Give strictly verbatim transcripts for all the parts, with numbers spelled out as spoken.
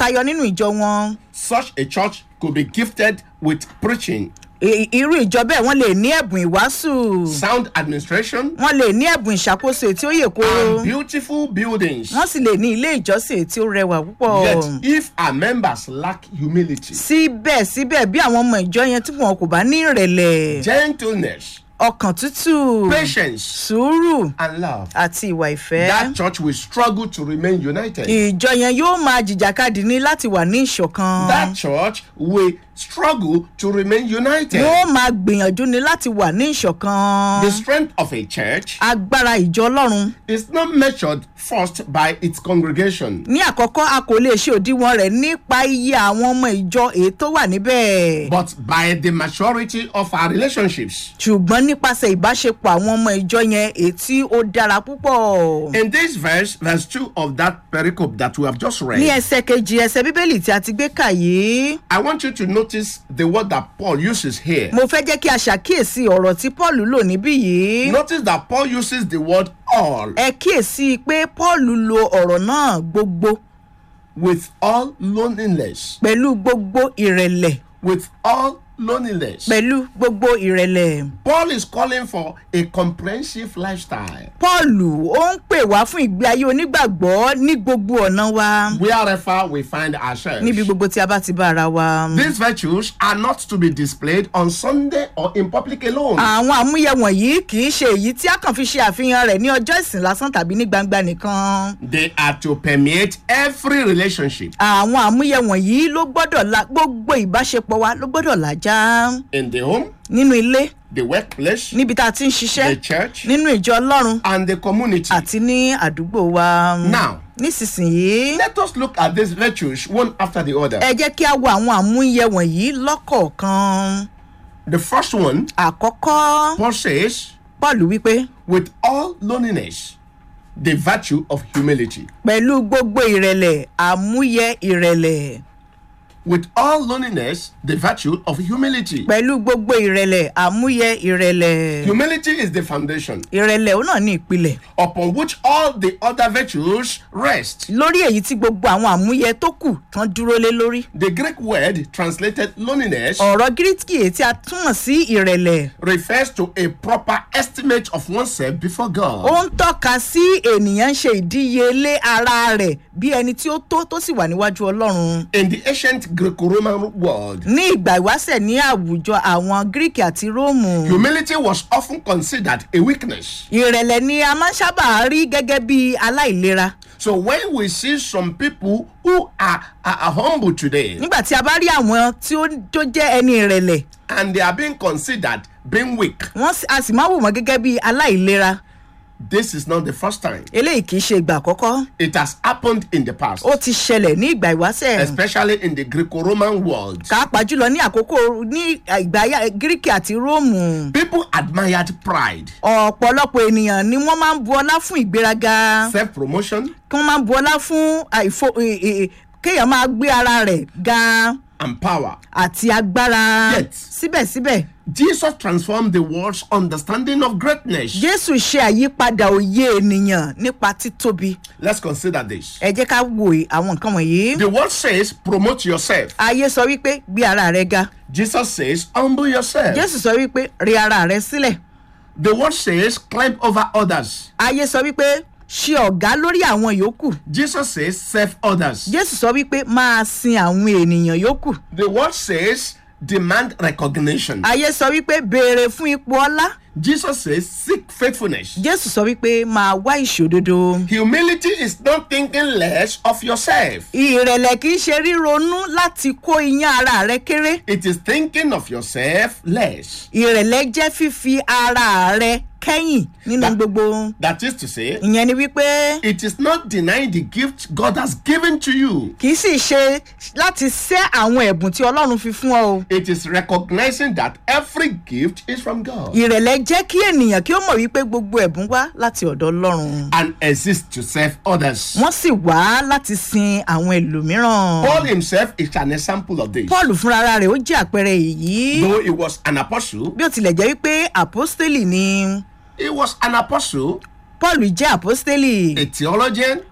tayọ nínú ìjọ wọn. Such a church could be gifted with preaching, irú ìjọ bẹ́ẹ̀ wọ́n lè ní ẹ̀bùn ìwàásù. sound administration, wọ́n lè ní ẹ̀bùn ìṣàkóso tí ó yè kóró. and beautiful buildings. wọ́n sì lè ní ilé ìjọsìn tí ó rẹwà púpọ̀. Yet, if our members lack humility, síbẹ̀síbẹ̀ bí àwọn ọmọ ìjọ yẹn tí wọn kò bá ní ìrẹ̀lẹ̀, gentleness, ọkàn tútù, patience, sùúrù and love, àti ìwà ìfẹ́, that church will struggle to remain united. ìjọ yẹn yóò máa jìjàkadì ní láti wà ní ìṣọ̀kan. That church will struggle to remain united. yóò máa gbìyànjú ní láti wà ní ìṣọ̀kan. The strength of a church agbára ìjọ ọlọ́run. is not measured first by its congregation, ní àkọ́kọ́ a kò lè ṣe òdiwọ̀n rẹ̀ nípa iye àwọn ọmọ ìjọ èyí tó wà níbẹ̀. but by the maturity of our relationships. ṣùgbọ́n nípasẹ̀ ìbáṣepọ̀ àwọn ọmọ ìjọ yẹn èyí tí ó dára púpọ̀. In this verse, verse two of that pericope that we have just read, ní ẹsẹ̀ kejì ẹsẹ̀ bíbélì tí a ti gbé kà yìí, I want you to notice the word that Paul uses here. mo fẹ́ jẹ́ kí a ṣàkíyèsí ọ̀rọ̀ tí paul lò níbí yìí. Notice that Paul uses the word all, ẹ kíyèsí pé paul lo ọ̀rọ̀ náà gbogbo with all loneliness, pẹ̀lú gbogbo ìrẹ̀lẹ̀ with all loneliness. pẹ̀lú gbogbo ìrẹ̀lẹ̀. Paul is calling for a comprehensive lifestyle. paul ó ń pè wá fún ìgbé ayé onígbàgbọ́ ní gbogbo ọ̀nà wa, Wherever we find ourselves. níbi gbogbo tí a bá ti bá ara wa. These virtues are not to be displayed on Sunday or in public alone. àwọn àmúyẹ wọ̀nyí kì í ṣe èyí tí a kàn fi ṣe àfihàn rẹ̀ ní ọjọ́ ìsìn lásán tàbí ní gbangba nìkan. They are to permeate every relationship àwọn àmúyẹ wọ̀nyí ló gbọ́dọ̀ la gbogbo ìbáṣepọ̀ wa ló gbọ́dọ̀ làjá. in the home, nínú ilé, the workplace, níbi tá a ti ń the ṣiṣẹ́, church, nínú ìjọ ọlọ́run and the community. àti ní àdúgbò wa. Now, nísinsìnyí let us look at these virtues one after the other. ẹ jẹ́ kí a wo àwọn àmúyẹ wọ̀nyí lọ́kọ̀ọ̀kan. The first one, àkọ́kọ́, Paul says, paul wípé with all loneliness, the virtue of humility. pẹ̀lú gbogbo ìrẹ̀lẹ̀ àmúyẹ ìrẹ̀lẹ̀. With all loneliness, the virtue of humility. pẹ̀lú gbogbo ìrẹ̀lẹ̀ àmúyẹ ìrẹ̀lẹ̀. Humility is the foundation ìrẹ̀lẹ̀ ó náà ní ìpìlẹ̀ upon which all the other virtues rest. lórí èyí tí gbogbo àwọn àmúyẹ tó kù tán dúró lé lórí. The Greek word translated loneliness ọ̀rọ̀ gíríkì èyí tí a túmọ̀ sí ìrẹ̀lẹ̀ refers to a proper estimate of oneself before ó God. ń tọ́ka sí ènìyàn ṣe ìdíyelé ara rẹ̀ bí ẹni tí ó tó tó sì wà níwájú ọlọ́run. In the ancient Greco-Roman world, ní ìgbà ìwáṣẹ̀ ní àwùjọ àwọn gíríkì àti róòmù, humility was often considered a weakness. ìrẹ̀lẹ̀ ni a máa ń sábà rí gẹ́gẹ́ bí aláìlera. So when we see some people who are, are, are humble today nígbà tí a bá rí àwọn tí ó tó jẹ́ ẹni ìrẹ̀lẹ̀, and they are being considered being weak, wọ́n sì- a sì máa wò wọ́n gẹ́gẹ́ bí aláìlera. this is not the first time. eléyìí kì í ṣe ìgbà àkọ́kọ́, It has happened in the past, ó ti ṣẹlẹ̀ ní ìgbà ìwáṣẹ̀, especially in the Greco-Roman world. pàápàá jùlọ ní àkókò ní ìgbà ayé gíríkì àti róòmù. People admired pride, ọ̀pọ̀lọpọ̀ ènìyàn ni wọ́n máa ń bu ọlá fún ìgbéraga, self-promotion, kí wọ́n máa ń bu ọlá fún àìfo ì- ì- kéèyàn máa gbé ara rẹ̀ ga and power. àti agbára. Yet. síbẹ̀síbẹ̀ Jesus transformed the world's understanding of greatness. jésù ṣe àyípadà òye ènìyàn nípa títóbi. Let's consider this. ẹ jẹ́ ká wo àwọn nǹkan wọ̀nyí. The word says, promote yourself. ayé sọ wípé gbé ara rẹ ga, Jesus says, humble yourself. jésù sọ wípé rí ara rẹ sílẹ̀. The word says, climb over others. ayé sọ wípé ṣe ọ̀gá lórí àwọn yòókù, Jesus says, serve others. jésù sọ wípé máa sin àwọn ènìyàn yòókù. The word says, demand recognition. ayé sọ wípé béèrè fún ipò ọlá, Jesus says, seek faithfulness. jésù sọ wípé máa wá ìṣòdodo. Humility is not thinking less of yourself. ìrẹ̀lẹ̀ kì í ṣe ríronú láti kó iyán ara rẹ kéré. It is thinking of yourself less. ìrẹ̀lẹ̀ jẹ́ fífi ara rẹ kẹ́yìn nínú That- gbogbo. That is to say, ìyẹn ni wípé it is not denying the gift God has given to you. kì í sì ṣe láti sẹ́ àwọn ẹ̀bùn tí ọlọ́run fi fún ọ o. It is recognizing that every gift is from God ìrẹ̀lẹ̀ jẹ́ kí ènìyàn kí ó mọ̀ wípé gbogbo ẹ̀bùn wá láti ọ̀dọ̀ ọlọ́run. and exists to serve others. wọ́n sì wá láti sin àwọn ẹlòmíràn. Paul himself is an example of this. paul fúnra rẹ̀ ó jẹ́ àpẹẹrẹ èyí. Though he was an apostle, bí ó tilẹ̀ jẹ́ wípé àpọ́stélì ni he was an apostle, paul jẹ́ àpọ́stélì. a theologian,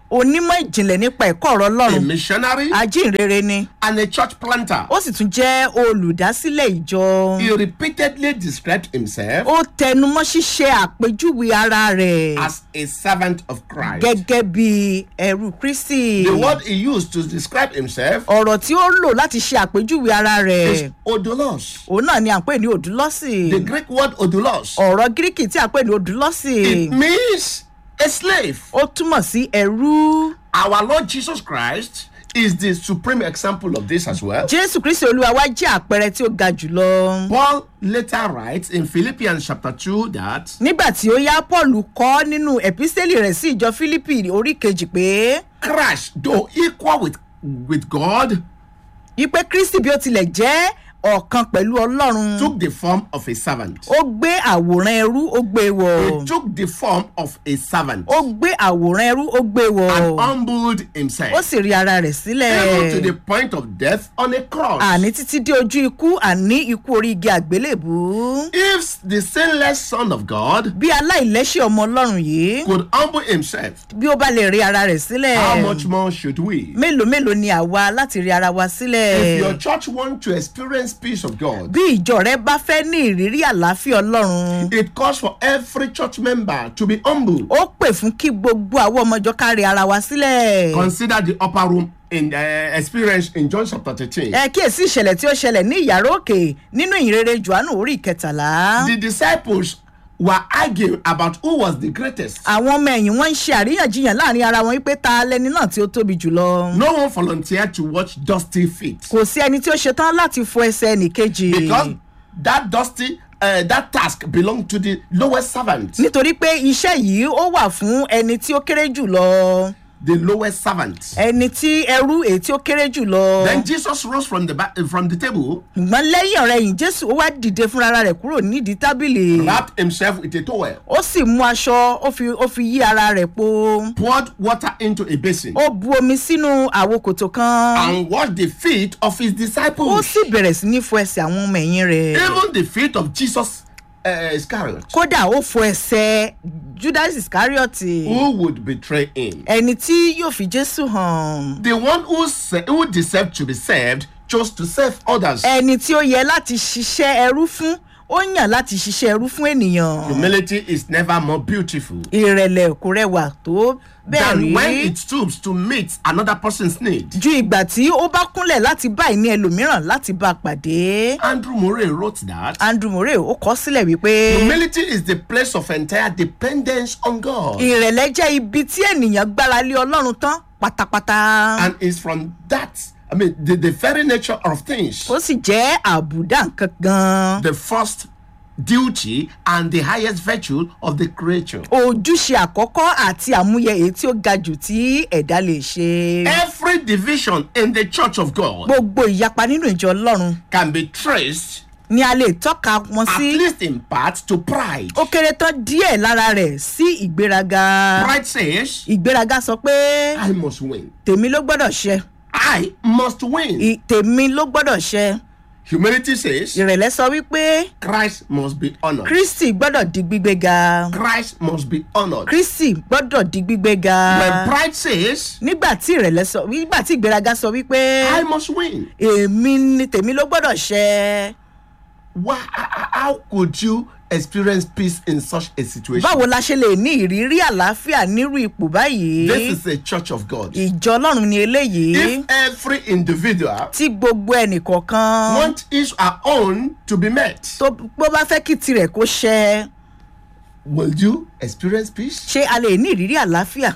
onímọ̀ ìjìnlẹ̀ nípa ẹ̀kọ́ ọ̀rọ̀ a ọlọ́run missionary, ajínrere ni and a church planter. ó sì tún jẹ́ olùdásílẹ̀ ìjọ. He repeatedly described himself ó tẹnumọ́ ṣíṣe àpèjúwe ara rẹ̀ as a servant of Christ. gẹ́gẹ́ bí ẹrú Kristi. The word he used to describe himself ọ̀rọ̀ tí ó lò láti ṣe àpèjúwe ara rẹ̀ is odolos. òun náà ni à ń pè ní òdúlọ́sì. The Greek word odolos. ọ̀rọ̀ gíríkì tí à ń pè ní òdúlọ́sì It means a slave. ó túmọ̀ sí ẹrú. Our Lord Jesus Christ is the supreme example of this as well. Jésù Kristi Olúwa wa jẹ́ àpẹẹrẹ tí ó ga jùlọ. Paul later writes in Philippians chapter two that nígbà tí ó yá Paul kọ nínú ẹ̀písítélì rẹ̀ sí ìjọ Fílípì orí kejì pé Christ, though equal with, with God, ipe Kristi bí ó tilẹ̀ jẹ́ ọ̀kan pẹ̀lú Ọlọ́run took the form of a servant. ó gbé àwòrán ẹrú ó gbé wọ̀. He took the form of a servant ó gbé àwòrán ẹrú ó gbé and wọ̀. humbled ó himself, sì rí ara rẹ̀ even to the sílẹ̀. point of death on a cross. àní títí dé ojú ikú àní ikú orí igi àgbélébù. If the sinless Son of God bí aláìlẹ́ṣẹ̀ ọmọ Ọlọ́run yìí could humble himself, bí ó bá lè rí ara rẹ̀ sílẹ̀. how much more should we? mélòó mélòó ni àwa láti rí ara wa If sílẹ̀. your church wants to experience peace of God, bí ìjọ rẹ bá fẹ́ ní ìrírí àlàáfíà Ọlọ́run it calls for every church member to be humble. ó pè fún kí gbogbo àwọn ọmọjọ kárí ara wa sílẹ̀. Consider the upper room in uh, experience in John chapter thirteen. ẹ kíyèsí ìṣẹ̀lẹ̀ tí ó ṣẹlẹ̀ ní ìyàrá òkè nínú ìrere Jòhánù orí ìkẹtàlá. The disciples were arguing about who was the greatest. àwọn ọmọ ẹ̀yìn wọn ń ṣe àríyànjiyàn láàrin ara wọn wípé ta lẹni náà tí ó tóbi jùlọ. No one volunteered to watch dusty feet kò sí ẹni tí ó ṣetán láti fọ ẹsẹ̀ ẹnìkejì. because that dusty uh, that task belonged to the lowest servant. nítorí pé iṣẹ́ yìí ó wà fún ẹni tí ó kéré jùlọ. The lowest servant. ẹni tí ẹrú èyí tí ó kéré jùlọ. Then Jesus rose from the ba- from the table, ṣùgbọ́n lẹ́yìn ọ̀rẹ́ yìí Jésù ó wá dìde fúnra rẹ̀ kúrò nídìí tábìlì. wrapped himself with a towel, ó sì mú aṣọ ó fi ó fi yí ara rẹ̀ po. poured water into a basin, ó bu omi sínú àwo kòtò kan. and washed the feet of his ó disciples. sì bẹ̀rẹ̀ sí ní fọ ẹsẹ̀ àwọn ọmọ ẹ̀yìn rẹ̀. Even the feet of Jesus uh, Iscariot, kódà ó fọ ẹsẹ̀ Judas Iscariot who would betray him. ẹni tí yóò fi Jésù hàn. The one who, se- who deserved to be served chose to serve others. ẹni tí ó yẹ láti ṣiṣẹ́ ẹrú fún ó yàn láti ṣiṣẹ́ ẹrú fún ènìyàn. Humility is never more beautiful ìrẹ̀lẹ̀ kò rẹwà tó bẹ́ẹ̀ than when rí it stoops to meet another person's need. ju ìgbà tí ó bá kúnlẹ̀ láti bá ìní ẹlòmíràn láti bá a pàdé. Andrew Murray wrote that Andrew Murray ó kọ sílẹ̀ wípé humility is the place of entire dependence on God, ìrẹ̀lẹ̀ jẹ́ ibi tí ènìyàn gbára lé Ọlọ́run tán pátápátá. and is from that, I mean, the, the very nature of things, ó sì jẹ́ àbùdá nǹkan gan-an. the first duty and the highest virtue of the creature. ojúṣe àkọ́kọ́ àti àmúyẹ èyí tí ó ga jù tí ẹ̀dá lè ṣe. Every division in the church of God gbogbo ìyapa nínú ìjọ Ọlọ́run can be traced, ni a lè tọ́ka wọn at sí. least in part, to pride. ó kéré tán díẹ̀ lára rẹ̀ sí ìgbéraga. Pride says, ìgbéraga sọ pé I must win. tèmi ló gbọ́dọ̀ ṣe. I must win. I- tèmi ló gbọ́dọ̀ ṣe. Humility says, ìrẹ̀lẹ̀ sọ wípé Christ must be honored. Kristi gbọ́dọ̀ di gbígbéga. Christ must be honored. Kristi gbọ́dọ̀ di gbígbéga. When pride says, nígbà tí ìrẹ̀lẹ̀ sọ nígbà tí ìgbéraga sọ wípé I must win, èmi ni tèmi ló gbọ́dọ̀ ṣe. why, how could you experience peace in such a situation? báwo la ṣe lè ní ìrírí àlàáfíà nírú ipò báyìí. This is a church of God. ìjọ Ọlọ́run ni eléyìí. If every individual tí gbogbo ẹnìkọ̀ọ̀kan want his or own to be met, tó bó bá fẹ́ kí tirẹ̀ kó ṣẹ will you experience peace? ṣé a lè ní ìrírí àlàáfíà.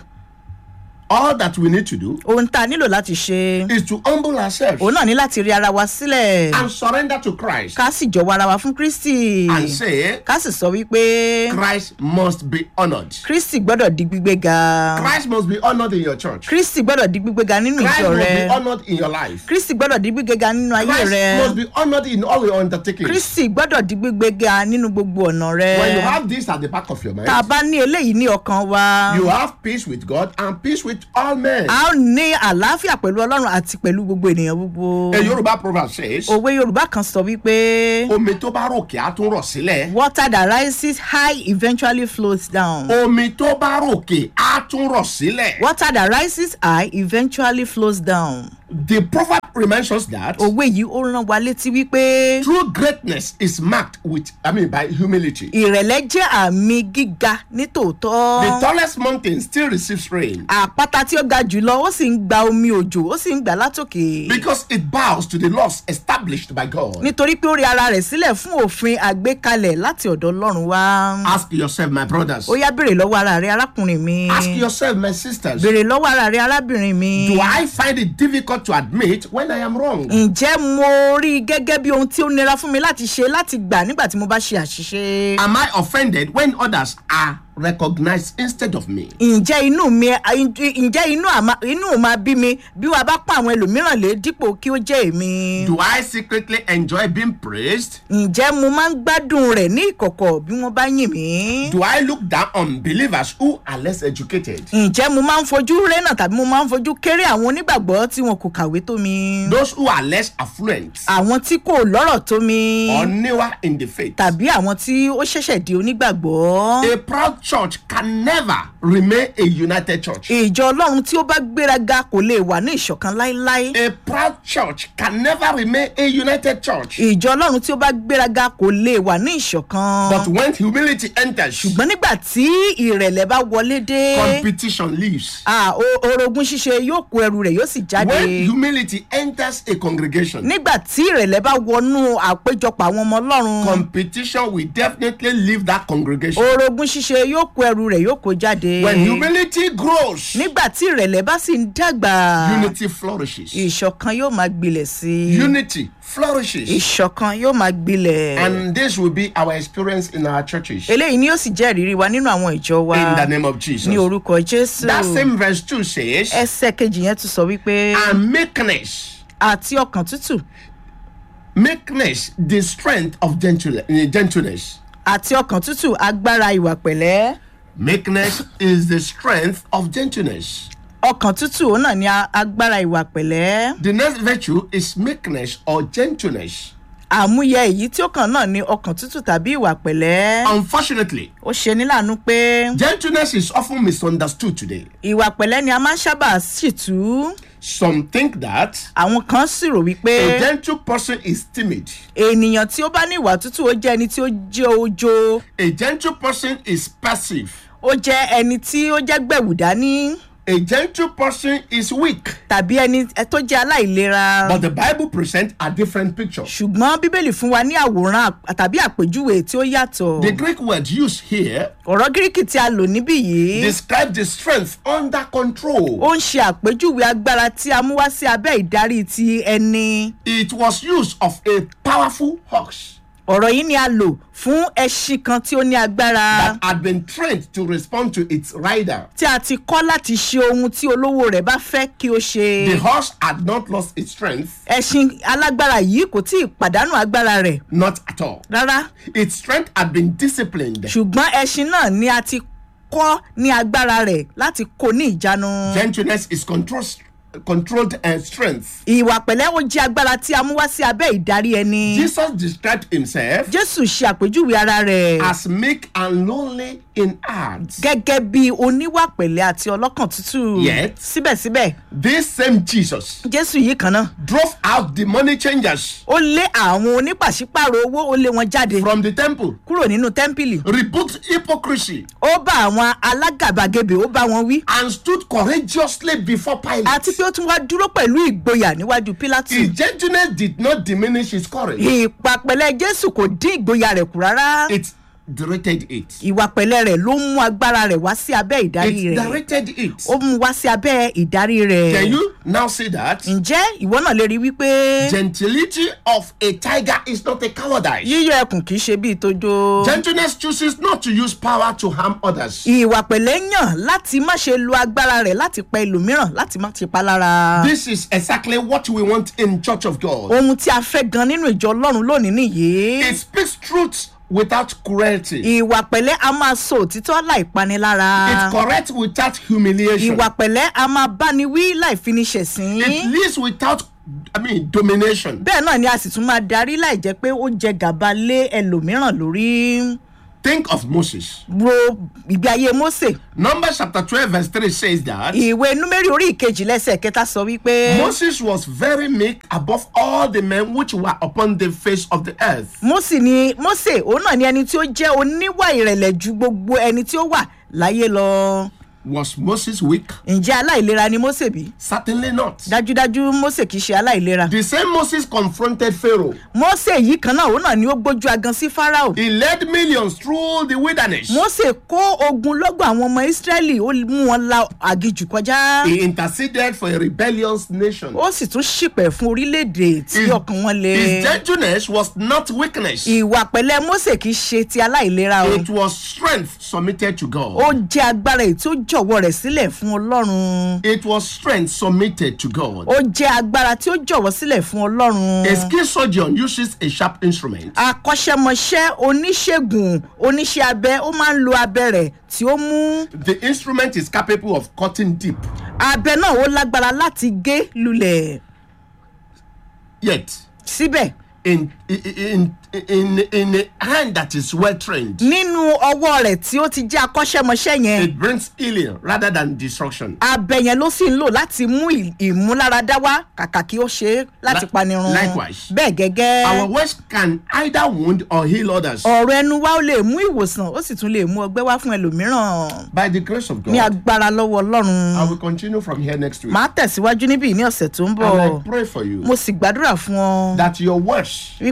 All that we need to do ohun tá a nílò láti ṣe is to humble ourselves òun náà ní láti rí ara wa sílẹ̀ and surrender to Christ ká sì jọ̀wọ́ ara wa fún Kristi and say, ká sì sọ wípé Christ must be honored. Kristi gbọ́dọ̀ di gbígbéga. Christ must be honored in your church. Kristi gbọ́dọ̀ di gbígbéga nínú Christ ìjọ must rẹ. be honored in your life. Kristi gbọ́dọ̀ di gbígbéga nínú ayé Christ rẹ. must be honored in all your undertakings. Kristi gbọ́dọ̀ di gbígbéga nínú gbogbo ọ̀nà rẹ. When you have this at the back of your mind, tá a bá ní eléyìí ní ọkàn wa you have peace with God and peace with with all men. a ó ní àlàáfíà pẹ̀lú ọlọ́run àti pẹ̀lú gbogbo ènìyàn gbogbo. A Yoruba proverb says, òwe yorùbá kan sọ wípé omi tó bá ròkè á tún rọ̀ sílẹ̀. water that rises high eventually flows down. Omi tó bá ròkè á tún rọ̀ sílẹ̀. water that rises high eventually flows down. The proverb reminds us that òwe yìí ó rán wa létí wípé true greatness is marked with, I mean, by humility. ìrẹ̀lẹ̀ jẹ́ àmì gíga ní tòótọ́. The tallest mountain still receives rain àpáta tí ó ga jùlọ ó sì ń gba omi òjò ó sì ń gbà látòkè. because it bows to the laws established by God. nítorí pé ó rí ara rẹ̀ sílẹ̀ fún òfin àgbékalẹ̀ láti ọ̀dọ̀ ọlọ́run wá. Ask yourself, my brothers. ó yá béèrè lọ́wọ́ ara rẹ̀ arákùnrin mi. Ask yourself, my sisters. béèrè lọ́wọ́ ara rẹ̀ arábìnrin mi. Do I find it difficult to admit when I am wrong? ǹjẹ́ mo rí i gẹ́gẹ́ bí ohun tí ó nira fún mi láti ṣe láti gbà nígbà tí mo bá ṣe àṣìṣe? Am I offended when others are recognized instead of me? ǹjẹ́ inú mi ǹjẹ́ inú àmà inú máa bí mi bí wàá bá pa àwọn ẹlòmíràn lé dípò kí ó jẹ́ èmi? Do I secretly enjoy being praised? ǹjẹ́ mo máa ń gbádùn rẹ̀ ní ìkọ̀kọ̀ bí wọ́n bá yìn mí? Do I look down on believers who are less educated? ǹjẹ́ mo máa ń fojú rénà tàbí mo máa ń fojú kéré àwọn onígbàgbọ́ tí wọn kò kàwé tó mi? Those who are less affluent àwọn tí kò lọ́rọ̀ tó mi? or newer in the faith? tàbí àwọn tí ó ṣẹ̀ṣẹ̀ di onígbàgbọ́? A proud church can never remain a united church. ìjọ ọlọ́run tí ó bá gbéraga kò lè wà ní ìṣọ̀kan láéláé. A proud church can never remain a united church. ìjọ ọlọ́run tí ó bá gbéraga kò lè wà ní ìṣọ̀kan. But when humility enters, ṣùgbọ́n nígbà tí ìrẹ̀lẹ̀ bá wọlé dé. competition leaves. ah o- orogún ṣíṣe yóò kó ẹrù rẹ̀ yóò sì jáde. When humility enters a congregation, nígbà tí ìrẹ̀lẹ̀ bá wọnú àpéjọpọ̀ àwọn ọmọ ọlọ́run. competition will definitely leave that congregation. orogún ṣíṣe yóò kó ẹrù rẹ̀ yóò kó jáde. When humility grows, nígbà tí ìrẹ̀lẹ̀ bá sì ń dàgbà. unity flourishes. ìṣọ̀kan yóò máa gbilẹ̀ sí i. Unity flourishes. ìṣọ̀kan yóò máa gbilẹ̀. And this will be our experience in our churches. eléyìí ni yóò sì jẹ́ ìrírí wa nínú àwọn ìjọ wa. In the name of Jesus. ní orúkọ jésù. That same verse two says, ẹsẹ̀ kejì yẹn tún sọ wípé and meekness, àti ọkàn tútù meekness, the strength of gentle- gentleness. àti ọkàn tútù agbára ìwà pẹ̀lẹ́. Meekness is the strength of gentleness. ọkàn tútù òun náà ni a- agbára ìwà pẹ̀lẹ́. The next virtue is meekness or gentleness. àmúyẹ èyí tí ó kàn náà ni ọkàn tútù tàbí ìwà pẹ̀lẹ́. Unfortunately, ó ṣe ní láàánú pé gentleness is often misunderstood today. ìwà pẹ̀lẹ́ ni a máa ń sábà sì tú. Some think that àwọn kan sì rò a wípé gentle person is timid. ènìyàn tí ó bá ní ìwà tútù ó jẹ́ ẹni tí ó jẹ́ ojo. A gentle person is passive. ó jẹ́ ẹni tí ó jẹ́ gbẹ̀wù dání. A gentle person is weak. tàbí ẹni tó jẹ́ aláìlera. But the Bible presents a different picture. ṣùgbọ́n bíbélì fún wa ní àwòrán à- tàbí àpèjúwe tí ó yàtọ̀. The Greek word used here ọ̀rọ̀ gíríkì tí a lò níbí yìí describes the strength under control. ó ń ṣe àpèjúwe agbára tí a mú wá sí abẹ́ ìdarí ti ẹni. It was used of a powerful ox ọ̀rọ̀ yìí ni a lò fún ẹṣin kan tí ó ní agbára that had been trained to respond to its rider. tí a ti kọ́ láti ṣe ohun tí olówó rẹ̀ bá fẹ́ kí ó ṣe. The horse had not lost its strength, ẹṣin alágbára yìí kò tí ì pàdánù agbára rẹ̀ not at all. rárá Its strength had been disciplined. ṣùgbọ́n ẹṣin náà ni a ti kọ́ ní agbára rẹ̀ láti kó ní ìjánu. Gentleness is control, controlled uh, strength. ìwà pẹ̀lẹ́ ó jẹ́ agbára tí a mú wá sí abẹ́ ìdarí ẹni. Jesus described himself jésù ṣe àpèjúwe ara rẹ̀ as meek and lowly in heart. gẹ́gẹ́ bí oníwà pẹ̀lẹ́ àti ọlọ́kàn tútù. Yet- síbẹ̀síbẹ̀ This same Jesus jésù yìí kan náà drove out the money changers ó lé àwọn onípàṣípàrọ̀ owó ó lé wọn jáde from the temple, kúrò nínú tẹ́ḿpìlì. rebuked hypocrisy, ó bá àwọn alágàbàgebè ó bá wọn wí. and stood courageously before Pilate. àti pé ó tún wá dúró pẹ̀lú ìgboyà níwájú pílátù. His gentleness did not diminish his courage. ìpàpẹ̀lẹ̀ jésù kò dín ìgboyà rẹ̀ kù rárá. It directed it. ìwà pẹ̀lẹ́ rẹ̀ ló mú agbára rẹ̀ wá sí abẹ́ ìdarí It rẹ̀. directed it. ó mú wá sí abẹ́ ìdarí rẹ̀. Can you now see that? ǹjẹ́ ìwọ náà lè rí wípé Gentility of a tiger is not a cowardice. yíyọ ẹkùn kì í ṣe bíi tójó. Gentleness chooses not to use power to harm others. ìwà pẹ̀lẹ́ yàn láti má ṣe lo agbára rẹ̀ láti pa ẹlòmíràn láti má ṣe pa lára. This is exactly what we want in Church of God. ohun tí a fẹ́ gan nínú ìjọ ọlọ́run lónìí nìyí. It speaks truth without cruelty. ìwà pẹ̀lẹ́ a máa sọ òtítọ́ láì panilára. It corrects without humiliation. ìwà pẹ̀lẹ́ a máa báni wí láì fini ṣẹ̀sín. It leads without, I mean, domination. bẹ́ẹ̀ náà ni a sì tún máa darí láì jẹ́ pé ó jẹ gàba lé ẹlòmíràn lórí. Think of Moses. ro ìgbé ayé Mósè. Numbers chapter twelve verse three says that ìwé númérì orí ìkejì lẹ́sẹ̀ kẹta sọ wípé. Moses was very meek above all the men which were upon the face of the earth. Mósè ni Mósè òun náà ni ẹni tí ó jẹ́ oníwà ìrẹ̀lẹ̀ ju gbogbo ẹni tí ó wà láyé lọ. Was Moses weak? ǹjẹ́ aláìlera ni Mósè bí? Certainly not. dájúdájú Mósè kì í ṣe aláìlera. The same Moses confronted Pharaoh. Mósè yìí kan náà òun náà ni ó gbójú agan sí Fáráò. He led millions through the wilderness. Mósè kó ogun lọ́gbọ̀ àwọn ọmọ Ísírẹ́lì ó mú wọn la aginjù kọjá. He interceded for a rebellious nation. ó sì tún ṣìpẹ̀ fún orílẹ̀-èdè tí ọkàn wọn le. His gentleness was not weakness. ìwà pẹ̀lẹ́ Mósè kì í ṣe ti aláìlera o. It was strength submitted to God. ó jẹ́ agbára èyí tí ó jọ̀wọ́ rẹ̀ sílẹ̀ fún Ọlọ́run. It was strength submitted to God. ó jẹ́ agbára tí ó jọ̀wọ́ sílẹ̀ fún Ọlọ́run. A skilled surgeon uses a sharp instrument. akọ́ṣẹ́mọṣẹ́ oníṣègùn oníṣẹ́ abẹ ó máa ń lo abẹ rẹ̀ tí ó mú. The instrument is capable of cutting deep. abẹ náà ó lágbára láti gé lulẹ̀. Yet, síbẹ̀ in in in in a hand that is well trained, nínú ọwọ́ rẹ̀ tí ó ti jẹ́ akọ́ṣẹ́mọṣẹ́ yẹn. it brings healing rather than destruction. abẹ yẹn ló sì ń lò láti mú ì- ìmúláradá wá kàkà kí ó ṣe é láti Li- panirun. likewise. bẹ́ẹ̀ gẹ́gẹ́. Our words can either wound or heal others. ọ̀rọ̀ ẹnu wa ó lè mú ìwòsàn ó sì tún lè mú ọgbẹ́ wá fún ẹlòmíràn. By the grace of ní God, agbára lọ́wọ́ Ọlọ́run. I will continue from here next week. màá tẹ̀síwájú níbí ní ọ̀sẹ̀ tó ń bọ̀. And I pray for you mo sì gbàdúrà fún ọ that your words wípé